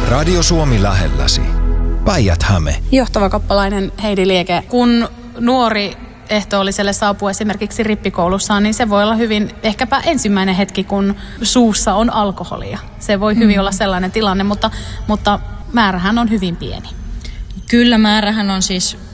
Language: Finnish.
Radio Suomi lähelläsi. Päijät-Häme. Johtava kappalainen Heidi Lieke. Kun nuori ehtoolliselle saapuu esimerkiksi rippikoulussaan, niin se voi olla hyvin ehkäpä ensimmäinen hetki, kun suussa on alkoholia. Se voi hyvin olla sellainen tilanne, mutta määrähän on hyvin pieni. Kyllä, määrähän on siis